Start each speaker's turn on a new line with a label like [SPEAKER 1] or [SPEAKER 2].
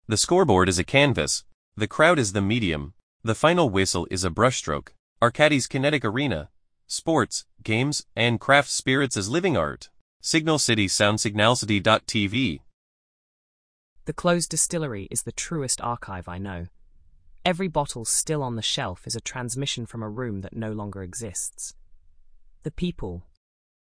[SPEAKER 1] The scoreboard is a canvas. The crowd is the medium. The final whistle is a brushstroke. Arcadis Kinetic Arena. Sports, games, and craft spirits as living art. Signal City Sound Signalcity.tv.
[SPEAKER 2] The closed distillery is the truest archive I know. Every bottle still on the shelf is a transmission from a room that no longer exists. The people,